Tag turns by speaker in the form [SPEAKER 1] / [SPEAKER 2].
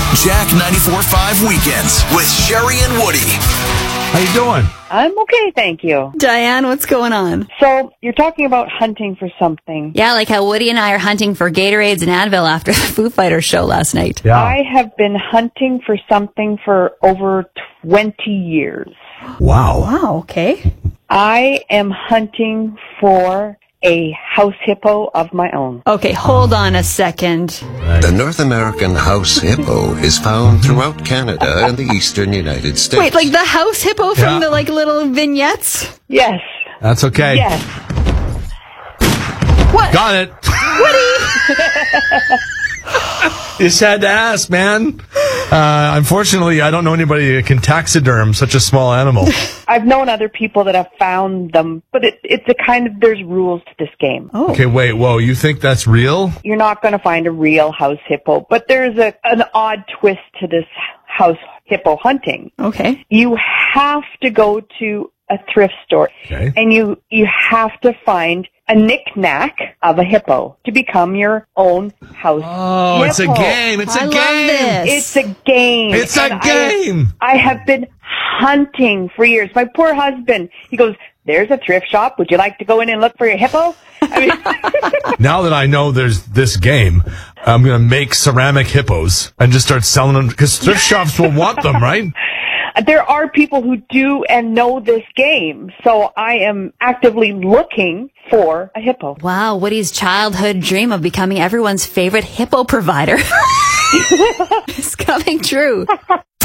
[SPEAKER 1] Jack 94.5 Weekends with Sherry and Woody.
[SPEAKER 2] How you doing?
[SPEAKER 3] I'm okay, thank you.
[SPEAKER 4] Diane, what's going on?
[SPEAKER 3] So, you're talking about hunting for something.
[SPEAKER 4] Yeah, like how Woody and I are hunting for Gatorades and Advil after the Foo Fighters show last night.
[SPEAKER 2] Yeah.
[SPEAKER 3] I have been hunting for something for over 20 years.
[SPEAKER 2] Wow.
[SPEAKER 4] Wow, okay.
[SPEAKER 3] I am hunting for a house hippo of my own.
[SPEAKER 4] Okay, hold on a second.
[SPEAKER 5] The North American house hippo is found throughout Canada and the eastern United States.
[SPEAKER 4] Wait, like the house hippo from
[SPEAKER 2] Yeah.
[SPEAKER 4] the like little vignettes?
[SPEAKER 3] Yes.
[SPEAKER 2] That's okay.
[SPEAKER 3] Yes.
[SPEAKER 4] What?
[SPEAKER 2] Got it. Just had to ask, man. Unfortunately, I don't know anybody that can taxiderm such a small animal.
[SPEAKER 3] I've known other people that have found them, but it's a kind of, there's rules to this game.
[SPEAKER 4] Oh.
[SPEAKER 2] Okay, wait, whoa, you think that's real?
[SPEAKER 3] You're not going to find a real house hippo, but there's an odd twist to this house hippo hunting.
[SPEAKER 4] Okay.
[SPEAKER 3] You have to go to a thrift store,
[SPEAKER 2] Okay.
[SPEAKER 3] and you have to find a knick-knack of a hippo to become your own house
[SPEAKER 2] Oh, it's a
[SPEAKER 3] hippo.
[SPEAKER 2] game. It's a
[SPEAKER 4] I love
[SPEAKER 2] game.
[SPEAKER 4] this.
[SPEAKER 3] It's a game.
[SPEAKER 2] It's a
[SPEAKER 3] And
[SPEAKER 2] game.
[SPEAKER 3] I have been hunting for years. My poor husband, he goes, there's a thrift shop. Would you like to go in and look for your hippo? I mean,
[SPEAKER 2] Now that I know there's this game, I'm going to make ceramic hippos and just start selling them because thrift shops will want them, right?
[SPEAKER 3] there are people who do and know this game. So I am actively looking for a hippo.
[SPEAKER 4] Wow, Woody's childhood dream of becoming everyone's favorite hippo provider is coming true.